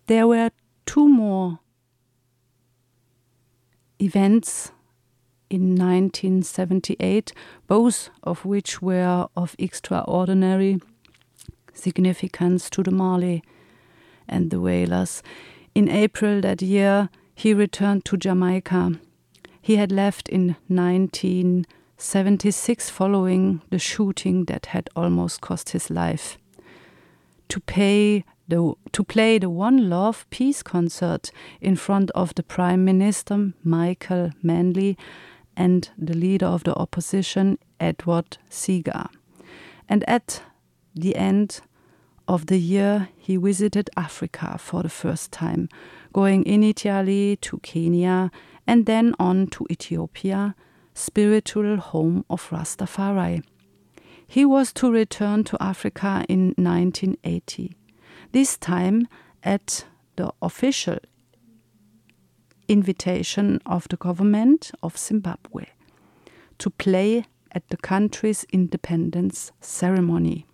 There were two more events in 1978, both of which were of extraordinary significance to the Marley and the whalers. In April that year, he returned to Jamaica. He had left in 1976 following the shooting that had almost cost his life, to play the One Love peace concert in front of the Prime Minister, Michael Manley, and the leader of the opposition, Edward Seager. And at the end of the year, he visited Africa for the first time, going initially to Kenya and then on to Ethiopia, spiritual home of Rastafari. He was to return to Africa in 1980, this time at the official invitation of the government of Zimbabwe, to play at the country's independence ceremony.